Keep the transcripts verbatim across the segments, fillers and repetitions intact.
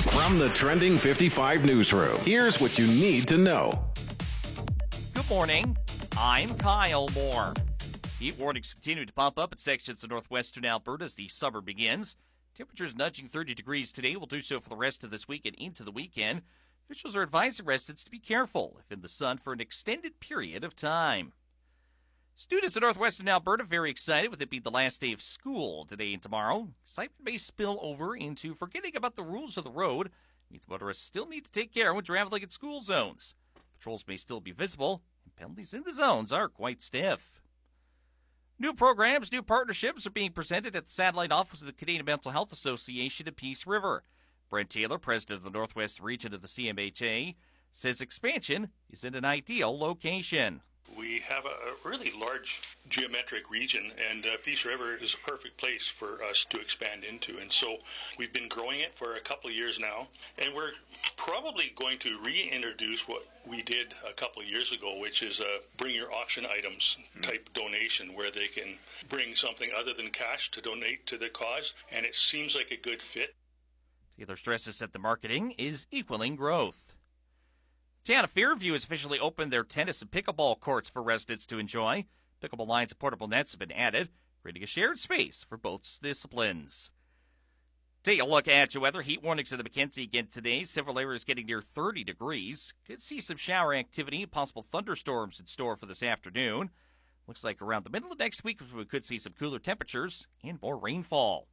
From the Trending fifty-five newsroom, here's what you need to know. Good morning. I'm Kyle Moore. Heat warnings continue to pop up in sections of northwestern Alberta as the summer begins. Temperatures nudging thirty degrees today will do so for the rest of this week and into the weekend. Officials are advising residents to be careful if in the sun for an extended period of time. Students in northwestern Alberta very excited with it being the last day of school today and tomorrow. Excitement may spill over into forgetting about the rules of the road. It means motorists still need to take care when traveling in school zones. Patrols may still be visible, and penalties in the zones are quite stiff. New programs, new partnerships are being presented at the satellite office of the Canadian Mental Health Association at Peace River. Brent Taylor, president of the Northwest Region of the C M H A, says expansion is in an ideal location. We have a really large geometric region, and uh, Peace River is a perfect place for us to expand into. And so we've been growing it for a couple of years now, and we're probably going to reintroduce what we did a couple of years ago, which is a bring your auction items type donation, where they can bring something other than cash to donate to the cause, and it seems like a good fit. Taylor stresses that the marketing is equaling growth. Town of Fairview has officially opened their tennis and pickleball courts for residents to enjoy. Pickleball lines and portable nets have been added, creating a shared space for both disciplines. Take a look at your weather. Heat warnings in the Mackenzie again today. Several areas getting near thirty degrees. Could see some shower activity, possible thunderstorms in store for this afternoon. Looks like around the middle of next week we could see some cooler temperatures and more rainfall.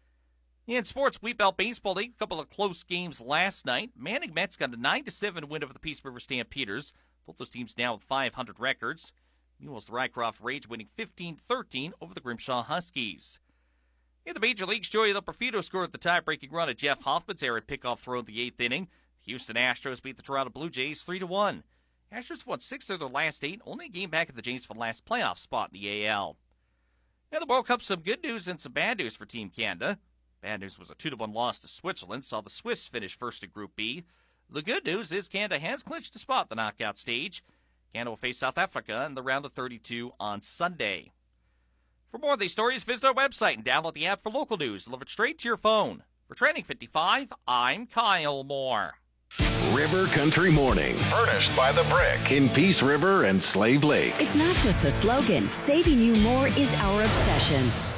In sports, Wheatbelt Baseball League, a couple of close games last night. Manning Mets got a nine to seven win over the Peace River Stampeders. Both those teams now with five hundred records. Meanwhile, the Rycroft Rage winning fifteen thirteen over the Grimshaw Huskies. In the major leagues, Joey Loperfido scored the tie-breaking run at Jeff Hoffman's errant pickoff throw in the eighth inning. The Houston Astros beat the Toronto Blue Jays three to one. Astros won six of their last eight, only a game back of the Jays for the last playoff spot in the A L. In the World Cup, some good news and some bad news for Team Canada. Bad news was a two to one loss to Switzerland, saw the Swiss finish first in Group B. The good news is Canada has clinched a spot at the knockout stage. Canada will face South Africa in the round of thirty-two on Sunday. For more of these stories, visit our website and download the app for local news. Delivered straight to your phone. For Trending fifty-five, I'm Kyle Moore. River Country Mornings. Furnished by The Brick. In Peace River and Slave Lake. It's not just a slogan. Saving you more is our obsession.